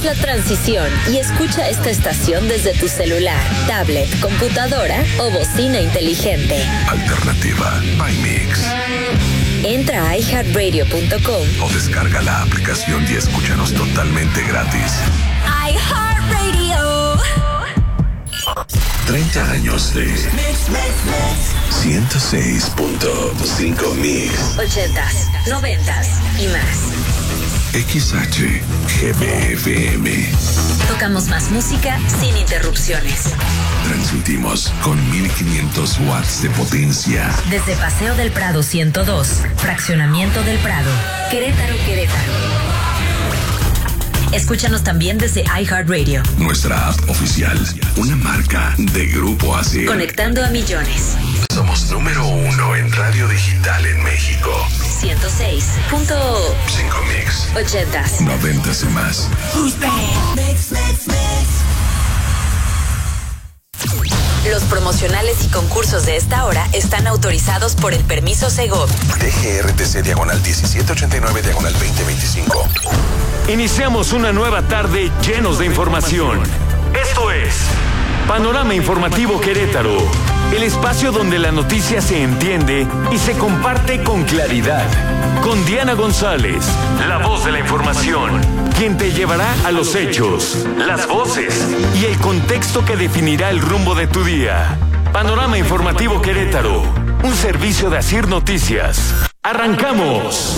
Haz la transición y escucha esta estación desde tu celular, tablet, computadora o bocina inteligente. Alternativa by Mix. Entra a iHeartRadio.com o descarga la aplicación y escúchanos totalmente gratis. iHeartRadio. 30 años de 106.5 Mix. 80s, 90s y más. XHGBFM. Tocamos más música sin interrupciones. Transmitimos con 1500 watts de potencia. Desde Paseo del Prado 102, Fraccionamiento del Prado, Querétaro. Escúchanos también desde iHeartRadio. Nuestra app oficial, una marca de Grupo ASIR. Conectando a millones. Somos número 1 en radio digital en México. 106.5 Mix. 80s, 90s y más. Los promocionales y concursos de esta hora están autorizados por el permiso Segov. DGRTC/1789/2025. Iniciamos una nueva tarde llenos de información. Esto es Panorama Informativo Querétaro, el espacio donde la noticia se entiende y se comparte con claridad. Con Diana González, la voz de la información, quien te llevará a los hechos, las voces y el contexto que definirá el rumbo de tu día. Panorama Informativo Querétaro, un servicio de ASIR Noticias. ¡Arrancamos!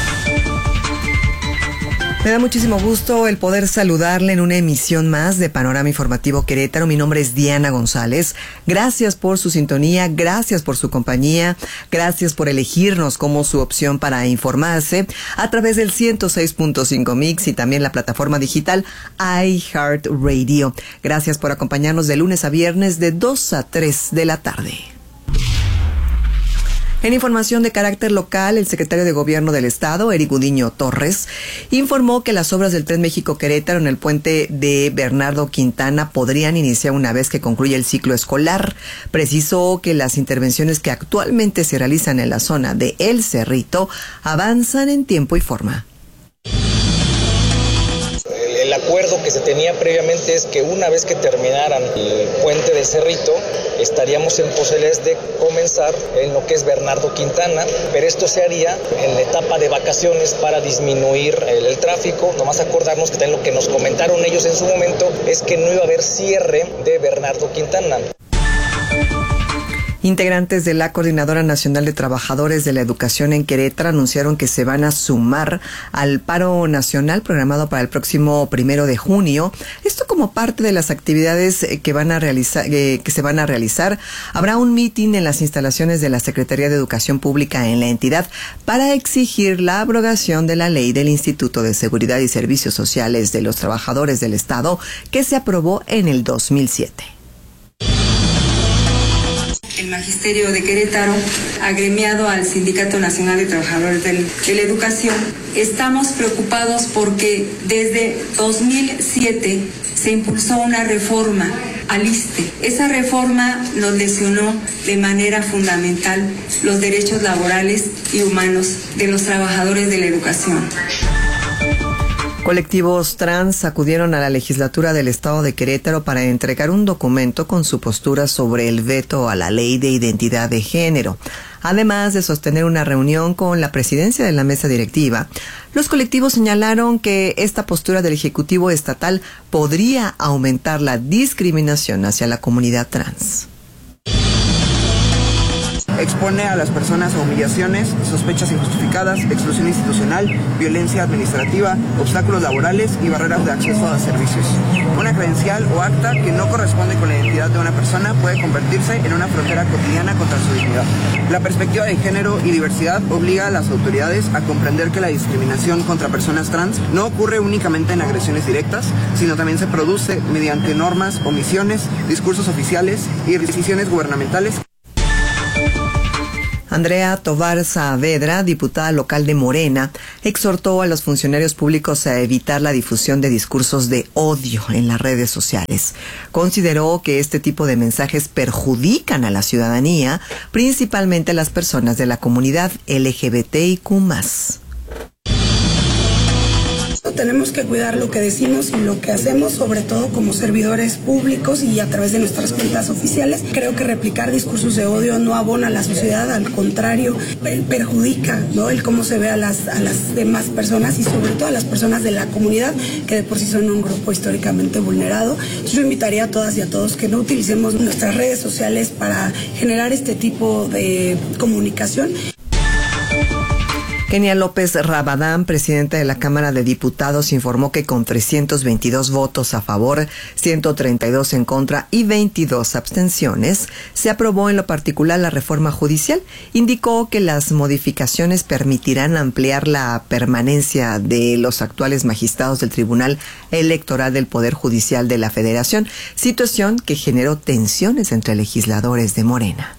Me da muchísimo gusto el poder saludarle en una emisión más de Panorama Informativo Querétaro. Mi nombre es Diana González. Gracias por su sintonía, gracias por su compañía, gracias por elegirnos como su opción para informarse a través del 106.5 Mix y también la plataforma digital iHeartRadio. Gracias por acompañarnos de lunes a viernes de 2 a 3 de la tarde. En información de carácter local, el secretario de Gobierno del Estado, Eric Gudiño Torres, informó que las obras del Tren México-Querétaro en el puente de Bernardo Quintana podrían iniciar una vez que concluya el ciclo escolar. Precisó que las intervenciones que actualmente se realizan en la zona de El Cerrito avanzan en tiempo y forma. El acuerdo que se tenía previamente es que una vez que terminaran el puente del Cerrito, estaríamos en posibilidades de comenzar en lo que es Bernardo Quintana, pero esto se haría en la etapa de vacaciones para disminuir el tráfico. Nomás acordarnos que también lo que nos comentaron ellos en su momento es que no iba a haber cierre de Bernardo Quintana. Integrantes de la Coordinadora Nacional de Trabajadores de la Educación en Querétaro anunciaron que se van a sumar al paro nacional programado para el próximo 1 de junio. Esto como parte de las actividades que se van a realizar. Habrá un mitin en las instalaciones de la Secretaría de Educación Pública en la entidad para exigir la abrogación de la ley del Instituto de Seguridad y Servicios Sociales de los Trabajadores del Estado que se aprobó en el 2007. El Magisterio de Querétaro, agremiado al Sindicato Nacional de Trabajadores de la Educación, estamos preocupados porque desde 2007 se impulsó una reforma al ISSSTE. Esa reforma nos lesionó de manera fundamental los derechos laborales y humanos de los trabajadores de la educación. Colectivos trans acudieron a la legislatura del Estado de Querétaro para entregar un documento con su postura sobre el veto a la ley de identidad de género. Además de sostener una reunión con la presidencia de la mesa directiva, los colectivos señalaron que esta postura del Ejecutivo Estatal podría aumentar la discriminación hacia la comunidad trans. Expone a las personas a humillaciones, sospechas injustificadas, exclusión institucional, violencia administrativa, obstáculos laborales y barreras de acceso a servicios. Una credencial o acta que no corresponde con la identidad de una persona puede convertirse en una frontera cotidiana contra su dignidad. La perspectiva de género y diversidad obliga a las autoridades a comprender que la discriminación contra personas trans no ocurre únicamente en agresiones directas, sino también se produce mediante normas, omisiones, discursos oficiales y decisiones gubernamentales. Andrea Tovar Saavedra, diputada local de Morena, exhortó a los funcionarios públicos a evitar la difusión de discursos de odio en las redes sociales. Consideró que este tipo de mensajes perjudican a la ciudadanía, principalmente a las personas de la comunidad LGBTIQ+. Tenemos que cuidar lo que decimos y lo que hacemos, sobre todo como servidores públicos y a través de nuestras cuentas oficiales. Creo que replicar discursos de odio no abona a la sociedad, al contrario, perjudica, ¿no?, el cómo se ve a las demás personas y sobre todo a las personas de la comunidad, que de por sí son un grupo históricamente vulnerado. Yo invitaría a todas y a todos que no utilicemos nuestras redes sociales para generar este tipo de comunicación. Kenia López Rabadán, presidenta de la Cámara de Diputados, informó que con 322 votos a favor, 132 en contra y 22 abstenciones, se aprobó en lo particular la reforma judicial. Indicó que las modificaciones permitirán ampliar la permanencia de los actuales magistrados del Tribunal Electoral del Poder Judicial de la Federación, situación que generó tensiones entre legisladores de Morena.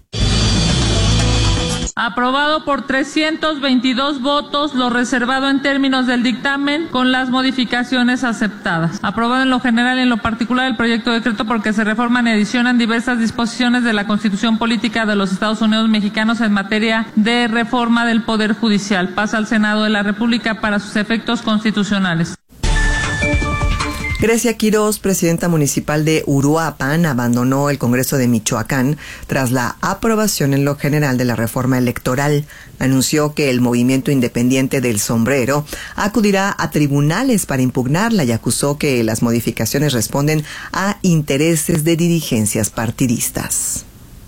Aprobado por 322 votos, lo reservado en términos del dictamen con las modificaciones aceptadas. Aprobado en lo general y en lo particular el proyecto de decreto porque se reforman y adicionan diversas disposiciones de la Constitución Política de los Estados Unidos Mexicanos en materia de reforma del Poder Judicial. Pasa al Senado de la República para sus efectos constitucionales. Grecia Quirós, presidenta municipal de Uruapan, abandonó el Congreso de Michoacán tras la aprobación en lo general de la reforma electoral. Anunció que el movimiento independiente del Sombrero acudirá a tribunales para impugnarla y acusó que las modificaciones responden a intereses de dirigencias partidistas.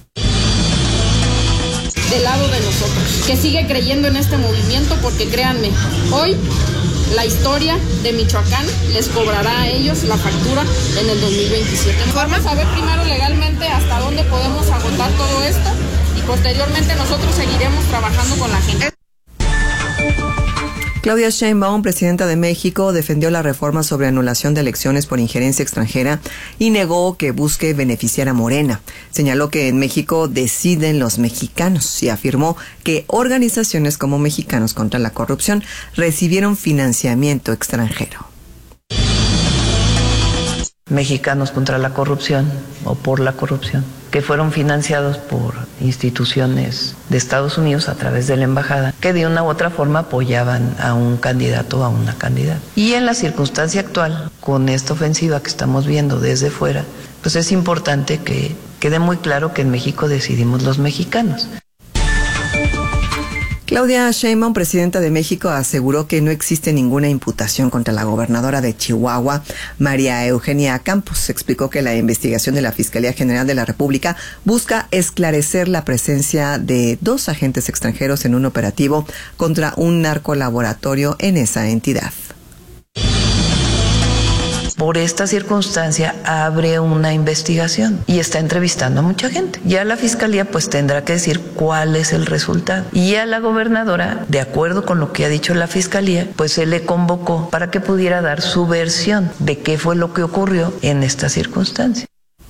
Del lado de nosotros, que sigue creyendo en este movimiento, porque créanme, hoy la historia de Michoacán les cobrará a ellos la factura en el 2027. Vamos a ver primero legalmente hasta dónde podemos agotar todo esto y posteriormente nosotros seguiremos trabajando con la gente. Claudia Sheinbaum, presidenta de México, defendió la reforma sobre anulación de elecciones por injerencia extranjera y negó que busque beneficiar a Morena. Señaló que en México deciden los mexicanos y afirmó que organizaciones como Mexicanos contra la Corrupción recibieron financiamiento extranjero. Mexicanos contra la Corrupción o por la corrupción, que fueron financiados por instituciones de Estados Unidos a través de la embajada, que de una u otra forma apoyaban a un candidato o a una candidata. Y en la circunstancia actual, con esta ofensiva que estamos viendo desde fuera, pues es importante que quede muy claro que en México decidimos los mexicanos. Claudia Sheinbaum, presidenta de México, aseguró que no existe ninguna imputación contra la gobernadora de Chihuahua, María Eugenia Campos. Explicó que la investigación de la Fiscalía General de la República busca esclarecer la presencia de 2 agentes extranjeros en un operativo contra un narcolaboratorio en esa entidad. Por esta circunstancia abre una investigación y está entrevistando a mucha gente. Ya la fiscalía pues tendrá que decir cuál es el resultado. Y a la gobernadora, de acuerdo con lo que ha dicho la fiscalía, pues se le convocó para que pudiera dar su versión de qué fue lo que ocurrió en esta circunstancia.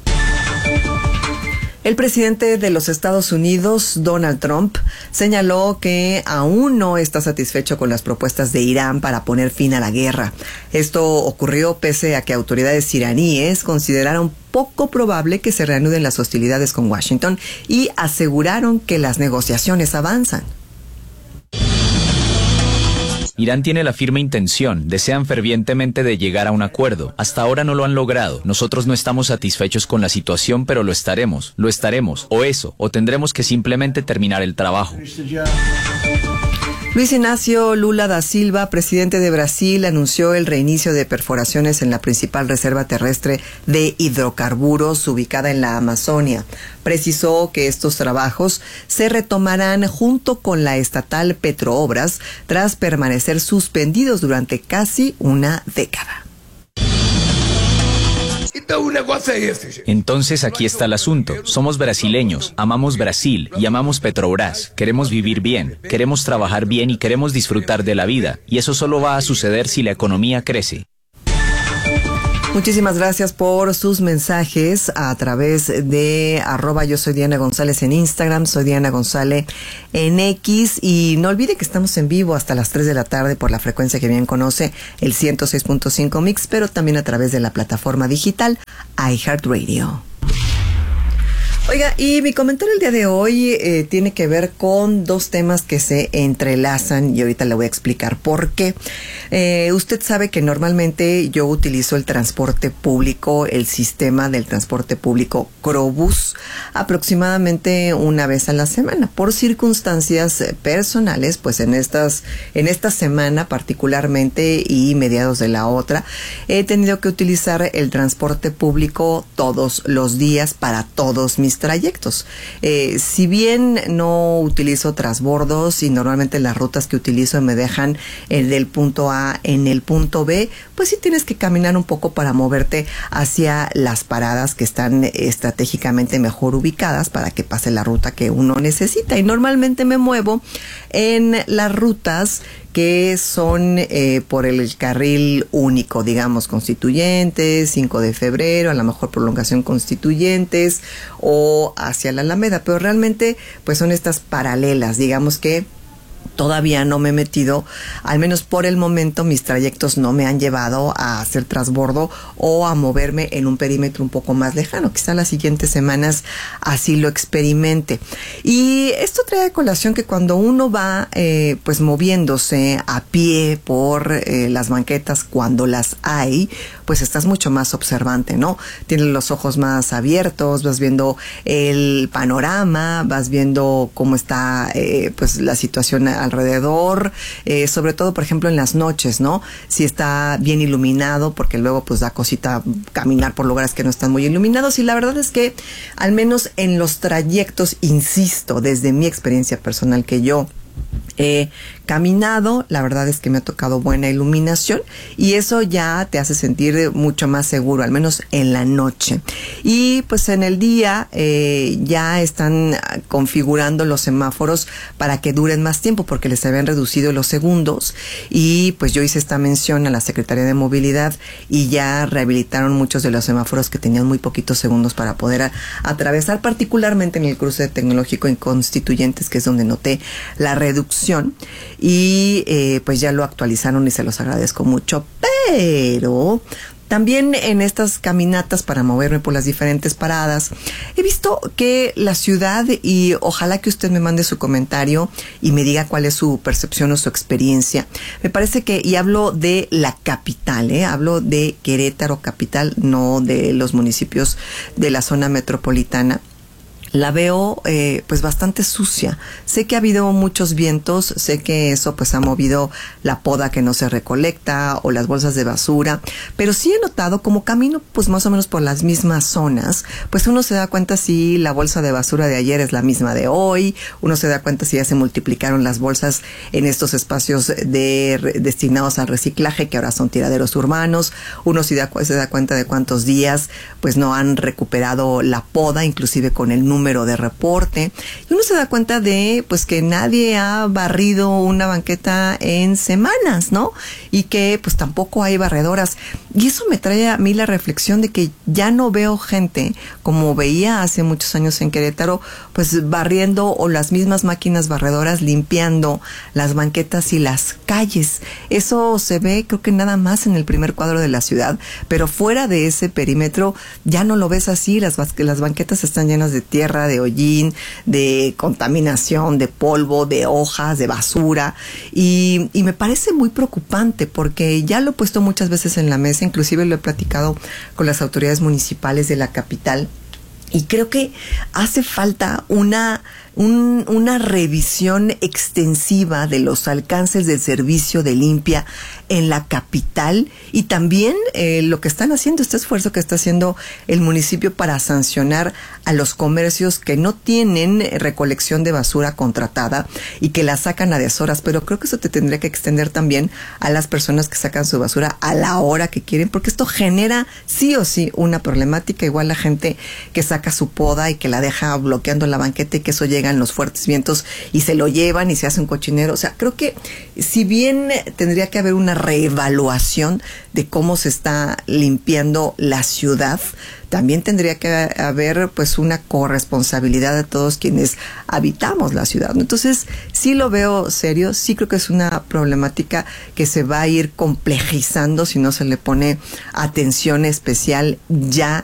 El presidente de los Estados Unidos, Donald Trump, señaló que aún no está satisfecho con las propuestas de Irán para poner fin a la guerra. Esto ocurrió pese a que autoridades iraníes consideraron poco probable que se reanuden las hostilidades con Washington y aseguraron que las negociaciones avanzan. Irán tiene la firme intención, desean fervientemente de llegar a un acuerdo. Hasta ahora no lo han logrado. Nosotros no estamos satisfechos con la situación, pero lo estaremos, o tendremos que simplemente terminar el trabajo. Luis Inácio Lula da Silva, presidente de Brasil, anunció el reinicio de perforaciones en la principal reserva terrestre de hidrocarburos ubicada en la Amazonia. Precisó que estos trabajos se retomarán junto con la estatal Petroobras tras permanecer suspendidos durante casi una década. Entonces aquí está el asunto. Somos brasileños, amamos Brasil y amamos Petrobras. Queremos vivir bien, queremos trabajar bien y queremos disfrutar de la vida. Y eso solo va a suceder si la economía crece. Muchísimas gracias por sus mensajes a través de @yo soy Diana González en Instagram, soy Diana González en X, y no olvide que estamos en vivo hasta las 3 de la tarde por la frecuencia que bien conoce, el 106.5 Mix, pero también a través de la plataforma digital iHeartRadio. Oiga, y mi comentario el día de hoy tiene que ver con dos temas que se entrelazan y ahorita le voy a explicar por qué. Usted sabe que normalmente yo utilizo el transporte público, el sistema del transporte público Crobús, aproximadamente una vez a la semana. Por circunstancias personales, pues en esta semana particularmente y mediados de la otra, he tenido que utilizar el transporte público todos los días para todos mis trayectos. Si bien no utilizo transbordos y normalmente las rutas que utilizo me dejan del punto A en el punto B, pues sí tienes que caminar un poco para moverte hacia las paradas que están estratégicamente mejor ubicadas para que pase la ruta que uno necesita. Y normalmente me muevo en las rutas que son por el carril único, digamos, Constituyentes, 5 de febrero, a lo mejor prolongación Constituyentes o hacia la Alameda, pero realmente pues son estas paralelas, digamos que todavía no me he metido, al menos por el momento mis trayectos no me han llevado a hacer transbordo o a moverme en un perímetro un poco más lejano. Quizá las siguientes semanas así lo experimente. Y esto trae a colación que cuando uno va pues moviéndose a pie por las banquetas, cuando las hay, pues estás mucho más observante, ¿no? Tienes los ojos más abiertos, vas viendo el panorama, vas viendo cómo está pues la situación alrededor, sobre todo por ejemplo en las noches, ¿no? Si está bien iluminado, porque luego pues da cosita caminar por lugares que no están muy iluminados, y la verdad es que al menos en los trayectos, insisto, desde mi experiencia personal que yo he caminado, la verdad es que me ha tocado buena iluminación y eso ya te hace sentir mucho más seguro, al menos en la noche. Y pues en el día ya están configurando los semáforos para que duren más tiempo porque les habían reducido los segundos, y pues yo hice esta mención a la Secretaría de Movilidad y ya rehabilitaron muchos de los semáforos que tenían muy poquitos segundos para poder atravesar, particularmente en el cruce tecnológico en Constituyentes, que es donde noté la reducción, y pues ya lo actualizaron y se los agradezco mucho. Pero también en estas caminatas para moverme por las diferentes paradas, he visto que la ciudad, y ojalá que usted me mande su comentario y me diga cuál es su percepción o su experiencia, me parece que, y hablo de la capital, hablo de Querétaro capital, no de los municipios de la zona metropolitana, la veo pues bastante sucia. Sé que ha habido muchos vientos, sé que eso pues ha movido la poda que no se recolecta o las bolsas de basura, pero sí he notado como camino pues más o menos por las mismas zonas, pues uno se da cuenta si la bolsa de basura de ayer es la misma de hoy, uno se da cuenta si ya se multiplicaron las bolsas en estos espacios destinados al reciclaje que ahora son tiraderos urbanos, uno se da cuenta de cuántos días pues no han recuperado la poda, inclusive con el número de reporte, y uno se da cuenta de pues que nadie ha barrido una banqueta en semanas, ¿no? Y que pues tampoco hay barredoras, y eso me trae a mí la reflexión de que ya no veo gente como veía hace muchos años en Querétaro, pues barriendo, o las mismas máquinas barredoras limpiando las banquetas y las calles. Eso se ve creo que nada más en el primer cuadro de la ciudad, pero fuera de ese perímetro ya no lo ves así. Las banquetas están llenas de tierra, de hollín, de contaminación, de polvo, de hojas, de basura, y me parece muy preocupante porque ya lo he puesto muchas veces en la mesa, inclusive lo he platicado con las autoridades municipales de la capital, y creo que hace falta una revisión extensiva de los alcances del servicio de limpia en la capital, y también lo que están haciendo, este esfuerzo que está haciendo el municipio para sancionar a los comercios que no tienen recolección de basura contratada y que la sacan a deshoras, pero creo que eso te tendría que extender también a las personas que sacan su basura a la hora que quieren, porque esto genera sí o sí una problemática, igual la gente que saca su poda y que la deja bloqueando la banqueta y que eso llegan los fuertes vientos y se lo llevan y se hace un cochinero. O sea, creo que si bien tendría que haber una reevaluación de cómo se está limpiando la ciudad, también tendría que haber pues una corresponsabilidad de todos quienes habitamos la ciudad, ¿no? Entonces sí lo veo serio, sí creo que es una problemática que se va a ir complejizando si no se le pone atención especial ya